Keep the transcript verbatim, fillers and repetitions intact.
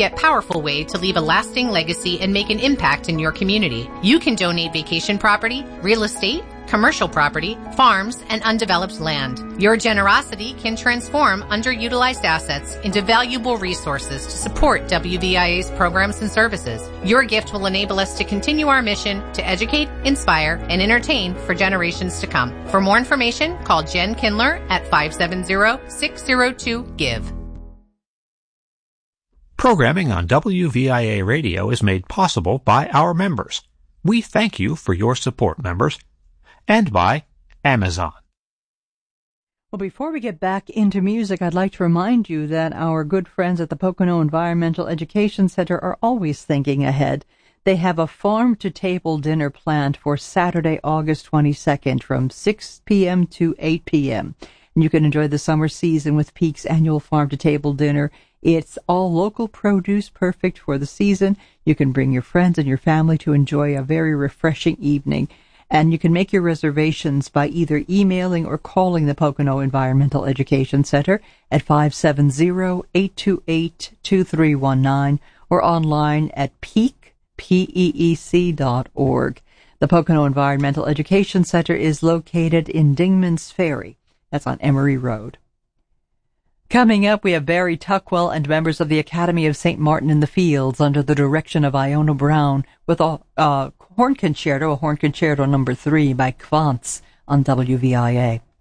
yet powerful way to leave a lasting legacy and make an impact in your community. You can donate vacation property, real estate, commercial property, farms, and undeveloped land. Your generosity can transform underutilized assets into valuable resources to support W V I A's programs and services. Your gift will enable us to continue our mission to educate, inspire, and entertain for generations to come. For more information, call Jen Kindler at five seven zero, six zero two, GIVE. Programming on W V I A Radio is made possible by our members. We thank you for your support, members. And by Amazon. Well, before we get back into music, I'd like to remind you that our good friends at the Pocono Environmental Education Center are always thinking ahead. They have a farm-to-table dinner planned for Saturday, August twenty-second from six p.m. to eight p.m. And you can enjoy the summer season with Peak's annual farm-to-table dinner. It's all local produce, perfect for the season. You can bring your friends and your family to enjoy a very refreshing evening. And you can make your reservations by either emailing or calling the Pocono Environmental Education Center at five seven zero, eight two eight, two three one nine or online at peak, P E E C dot org. The Pocono Environmental Education Center is located in Dingman's Ferry. That's on Emery Road. Coming up, we have Barry Tuckwell and members of the Academy of Saint Martin in the Fields under the direction of Iona Brown with a uh, horn concerto, a horn concerto number three by Kvantz on W V I A.